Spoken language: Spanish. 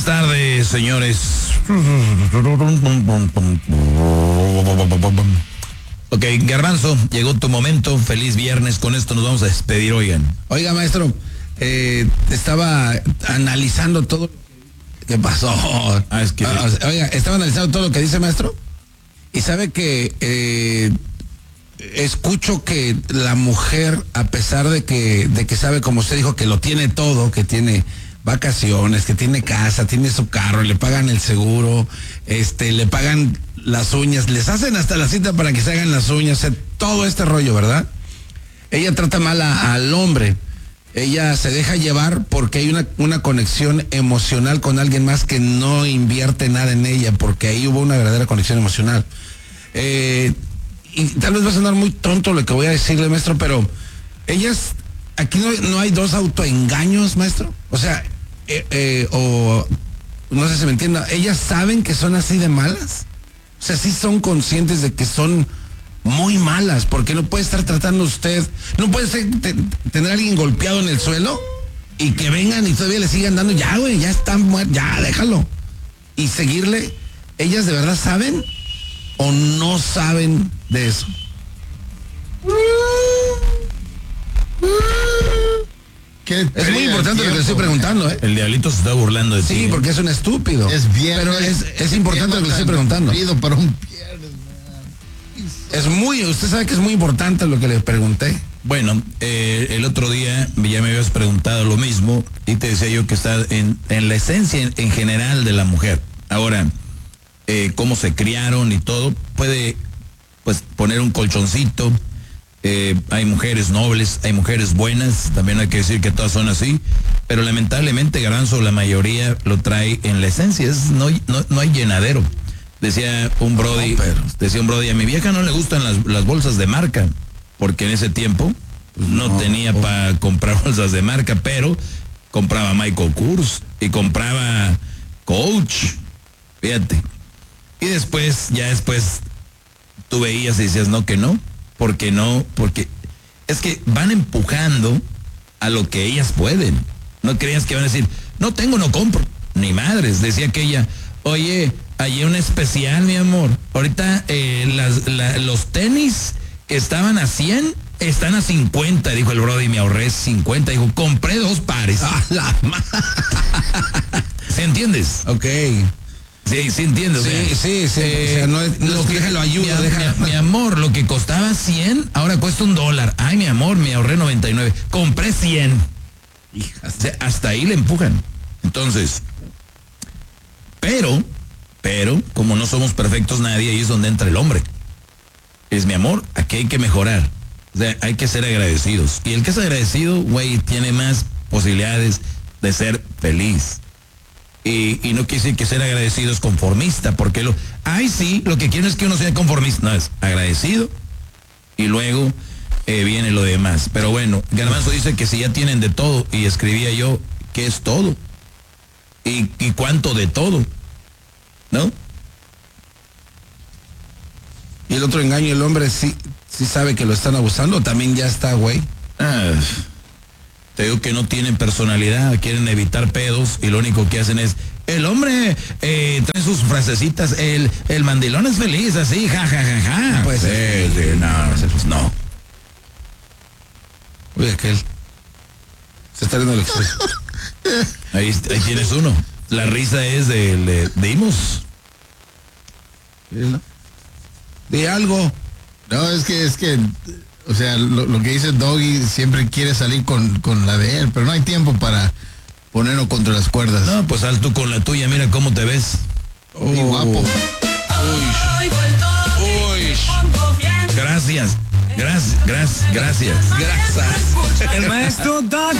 tardes, señores. Ok, Garbanzo, llegó tu momento. Feliz viernes. Con esto nos vamos a despedir, oigan. Oiga, maestro, estaba analizando todo. ¿Qué pasó? Oiga, estaba analizando todo lo que dice, maestro. Y sabe que escucho que la mujer, a pesar de que sabe, como usted dijo, que lo tiene todo, que tiene vacaciones, que tiene casa, tiene su carro, le pagan el seguro, le pagan las uñas, les hacen hasta la cita para que se hagan las uñas, todo este rollo, ¿verdad? Ella trata mal al hombre. Ella se deja llevar porque hay una conexión emocional con alguien más que no invierte nada en ella, porque ahí hubo una verdadera conexión emocional. Y tal vez va a sonar muy tonto lo que voy a decirle, maestro, pero ellas, aquí no hay dos autoengaños, maestro. O sea, o no sé si me entienda, ellas saben que son así de malas. O sea, sí son conscientes de que son muy malas, porque no puede estar tratando usted, no puede tener a alguien golpeado en el suelo y que vengan y todavía le sigan dando, ya güey, ya está muerto, ya déjalo, y seguirle. ¿Ellas de verdad saben o no saben de eso? Es muy importante lo que le estoy preguntando, ¿eh? El diablito se está burlando de ti. Sí, porque es un estúpido. Es bien. Pero es importante lo que le estoy preguntando. Para un usted sabe que es muy importante lo que le pregunté. Bueno, el otro día ya me habías preguntado lo mismo y te decía yo que está en la esencia en general de la mujer. Ahora, cómo se criaron y todo, puede pues poner un colchoncito. Hay mujeres nobles, hay mujeres buenas, también hay que decir que todas son así, pero lamentablemente, Garbanzo, la mayoría lo trae en la esencia, no hay llenadero. Decía un brody, a mi vieja no le gustan las bolsas de marca, porque en ese tiempo no tenía para comprar bolsas de marca, pero compraba Michael Kors y compraba Coach, fíjate. Y después tú veías y decías porque es que van empujando a lo que ellas pueden. No creas que van a decir, no tengo, no compro. Ni madres, decía aquella, oye, hay un especial, mi amor. Ahorita los tenis que estaban a 100 están a 50, dijo el brody, me ahorré 50. Dijo, compré 2 pares. ¿Sí entiendes? Ok. Sí entiendo. Sí. O sea, no déjalo ayuda. Mi amor, lo que costaba 100, ahora cuesta $1. Ay, mi amor, me ahorré 99. Compré 100. O sea, hasta ahí le empujan. Entonces, pero, como no somos perfectos nadie, ahí es donde entra el hombre. Es mi amor, aquí hay que mejorar. O sea, hay que ser agradecidos. Y el que es agradecido, güey, tiene más posibilidades de ser feliz. Y no quiere decir que ser agradecido es conformista, porque lo que quieren es que uno sea conformista. No, es agradecido y luego viene lo demás. Pero bueno, Garbanzo dice que si ya tienen de todo, y escribía yo, ¿qué es todo? ¿Y cuánto de todo? ¿No? Y el otro engaño, el hombre sí sabe que lo están abusando, también ya está, güey. Te digo que no tienen personalidad, quieren evitar pedos y lo único que hacen es, el hombre trae sus frasecitas, el mandilón es feliz, así, ja. Pues no. Oye, aquel se está viendo el exceso. Ahí tienes uno. La risa es de Imos. De algo. No, es que o sea, lo que dice Doggy, siempre quiere salir con la de él, pero no hay tiempo para ponerlo contra las cuerdas. No, pues haz tú con la tuya, mira cómo te ves. Muy guapo. Uy. Gracias. El maestro